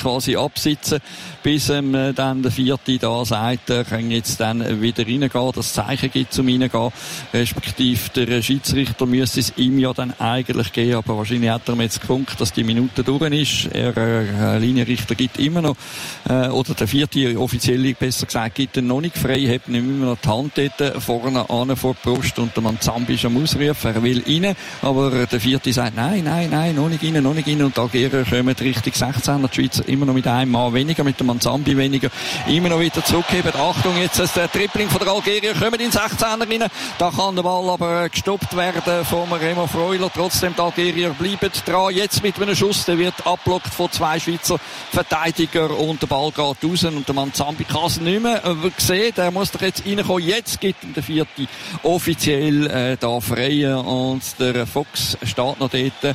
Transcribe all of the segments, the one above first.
quasi absitzen, bis dann der Vierte da sagt, er kann jetzt dann wieder reingehen, das Zeichen gibt zum Reingehen, respektive der Schiedsrichter müsste es ihm ja dann eigentlich geben, aber wahrscheinlich hat er mir jetzt gefunkt, dass die Minute durch ist. Linienrichter gibt immer noch, oder der Vierte offizielle, besser gesagt, gibt er noch nicht frei, hat nicht immer noch die Hand dort vorne an vor der Brust und der Manzambi ist am Ausrufen, er will rein, aber der Vierte sagt, nein, noch nicht rein, und die Algerier kommen Richtung 16er, die Schweizer immer noch mit einem Mann weniger, mit dem Manzambi weniger, immer noch wieder zurückheben. Achtung, jetzt ist der Tripling von der Algerier, kommen in den 16er rein, da kann der Ball aber gestoppt werden von Remo Freuler, trotzdem die Algerier bleiben dran, jetzt mit einem Schuss, der wird abblockt von 2 Schweizer Verteidiger und der Ball geht raus und der Manzambi kann es nicht mehr sehen, der muss doch jetzt reinkommen, jetzt gibt ihm der Vierte offiziell da frei und der Fox steht noch dort,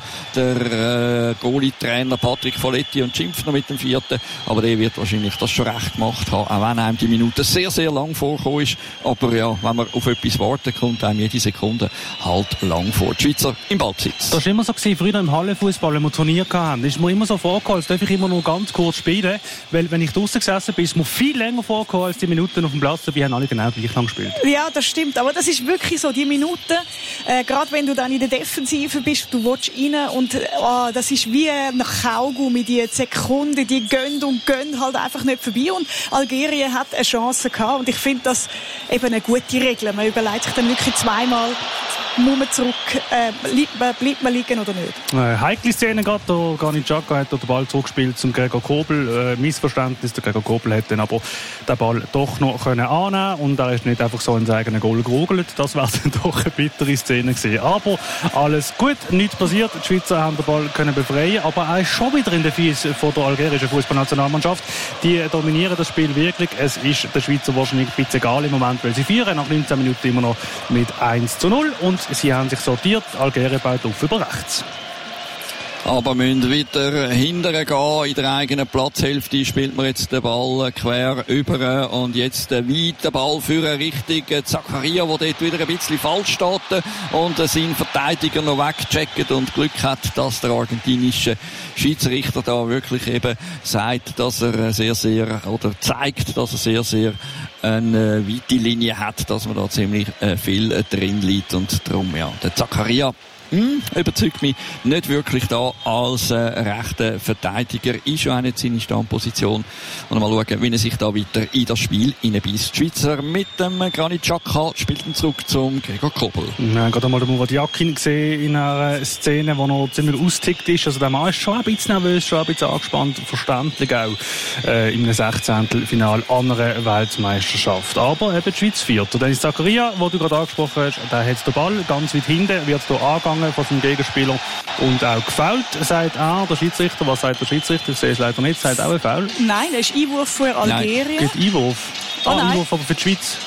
der Goalie-Trainer Patrick Folletti und schimpft noch mit dem Vierten, aber der wird wahrscheinlich das schon recht gemacht haben, auch wenn einem die Minute sehr, sehr lang vorgekommen ist, aber ja, wenn man auf etwas warten kommt, einem jede Sekunde halt lang vor. Die Schweizer im Ballbesitz. Das war immer so gewesen, früher im Hallenfußball, wenn wir Turnier hatten, ist mir immer so vorgekommen, als darf ich immer nur ganz kurz spielen, weil wenn ich draussen gesessen bin, ist mir viel länger vorgekommen als die Minuten auf dem Platz, dabei haben alle genau gleich lang gespielt. Ja, das stimmt, aber das ist wirklich so, die Minuten, gerade wenn du dann in der Defensive bist, du willst rein und das ist wie nach Kaugummi, die Sekunden, die gehen halt einfach nicht vorbei und Algerien hat eine Chance gehabt und ich finde das eben eine gute Regel. Man überlegt sich dann wirklich zweimal, muss man zurück, bleibt man liegen oder nicht? Heikle Szene gerade, der Granit Xhaka hat den Ball zurückgespielt zum Gregor Kobel, Missverständnis, der Gregor Kobel hat dann aber den Ball doch noch annehmen und er ist nicht einfach so ins eigene Goal gerugelt, das wäre dann doch eine bittere Szene gewesen. Aber alles gut, nichts passiert, die Schweizer haben den Ball können befreien, aber er ist schon wieder in den Fies von der algerischen Fußballnationalmannschaft. Die dominieren das Spiel wirklich, es ist der Schweizer wahrscheinlich ein bisschen egal im Moment, weil sie führen nach 19 Minuten immer noch mit 1:0 und sie haben sich sortiert, Algerien baut auf über rechts. Aber müssen wieder hindern gehen. In der eigenen Platzhälfte spielt man jetzt den Ball quer über und jetzt weit den Ball für Richtung Zakaria, der dort wieder ein bisschen falsch steht und seinen Verteidiger noch wegcheckt und Glück hat, dass der argentinische Schiedsrichter da wirklich eben sagt, dass er sehr, sehr, oder zeigt, dass er sehr, sehr eine weite Linie hat, dass man da ziemlich viel drin liegt und darum, ja, der Zakaria überzeugt mich nicht wirklich da als rechter Verteidiger, ist ja auch nicht seine Stammposition. Und mal schauen, wie er sich da weiter in das Spiel hineinbeißt. Die Schweizer mit dem Granit Xhaka spielt ihn zurück zum Gregor Kobel. Wir haben gerade einmal den Murat Yakin gesehen in einer Szene, wo er ziemlich ausgetickt ist. Also der Mann ist schon ein bisschen nervös, schon ein bisschen angespannt, verständlich auch in einem 16. Finale an einer Weltmeisterschaft. Aber eben die Schweiz führt. Und Dennis Zakaria, den du gerade angesprochen hast, der hat den Ball ganz weit hinten, wird hier angegangen von seinem Gegenspieler und auch gefoult, sagt der Schiedsrichter. Was sagt der Schiedsrichter? Ich sehe es leider nicht. Sagt auch ein Foul? Nein, das ist Einwurf für Algerien. Gibt Einwurf? Einwurf aber für die Schweiz.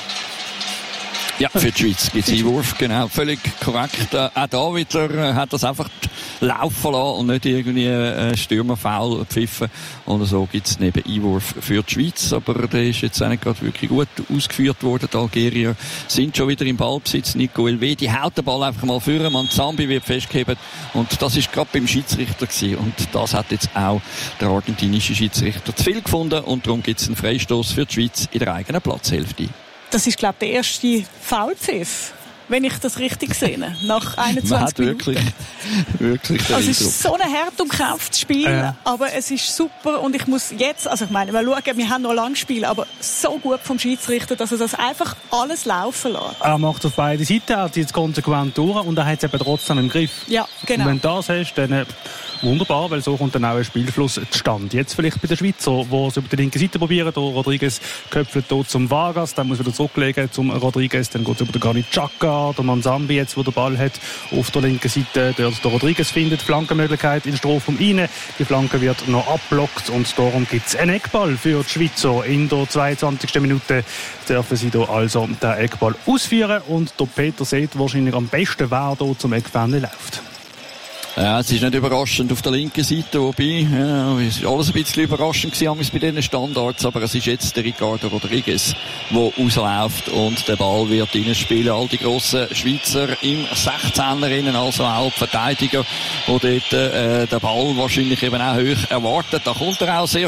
Ja, für die Schweiz gibt es Einwurf, genau, völlig korrekt. Auch da wieder hat das einfach laufen lassen und nicht irgendwie Stürmerfoul gepfiffen. Und so gibt es neben Einwurf für die Schweiz, aber der ist jetzt auch nicht gerade wirklich gut ausgeführt worden. Die Algerier sind schon wieder im Ballbesitz. Nico Elvedi haut den Ball einfach mal führen, Manzambi wird festgehalten und das ist gerade beim Schiedsrichter gewesen. Und das hat jetzt auch der argentinische Schiedsrichter zu viel gefunden und darum gibt es einen Freistoß für die Schweiz in der eigenen Platzhälfte. Das ist, glaube ich, der erste Foulpfiff, wenn ich das richtig sehe, nach 21 Minuten. Wirklich also es ist so ein hart umkämpftes Spiel, aber es ist super und ich muss jetzt, also ich meine, wir schauen, wir haben noch lange Spiel, aber so gut vom Schiedsrichter, dass er das einfach alles laufen lässt. Er macht auf beide Seiten, er zieht es konsequent durch und er hat es eben trotzdem im Griff. Ja, genau. Und wenn du das hast, dann wunderbar, weil so kommt dann auch ein Spielfluss zustande. Jetzt vielleicht bei den Schweizer, die es über die linke Seite probieren. Der Rodriguez köpfelt hier zum Vargas, dann muss wieder zurücklegen zum Rodriguez, dann geht es über den Granit Xhaka, der Manzambi jetzt, wo der Ball hat, auf der linken Seite. Der Rodriguez findet Flankenmöglichkeit in den Strafraum rein. Die Flanke wird noch abblockt und darum gibt es einen Eckball für die Schweizer. In der 22. Minute dürfen sie hier also den Eckball ausführen und der Peter sieht wahrscheinlich am besten, wer hier zum Eckfähnle läuft. Ja, es ist nicht überraschend auf der linken Seite, wobei, es war alles ein bisschen überraschend gewesen, bei diesen Standards, aber es ist jetzt der Ricardo Rodriguez, der rausläuft und der Ball wird reinspielen. All die grossen Schweizer im 16er, also auch die Verteidiger, die dort den Ball wahrscheinlich eben auch hoch erwartet. Da kommt er auch sehr